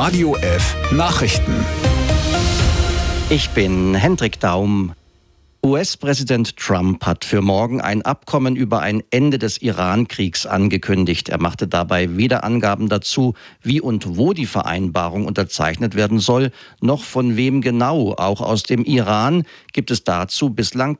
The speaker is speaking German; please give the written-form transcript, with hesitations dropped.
Radio F Nachrichten. Ich bin Hendrik Daum. US-Präsident Trump hat für morgen ein Abkommen über ein Ende des Iran-Kriegs angekündigt. Er machte dabei weder Angaben dazu, wie und wo die Vereinbarung unterzeichnet werden soll, noch von wem genau. Auch aus dem Iran gibt es dazu bislang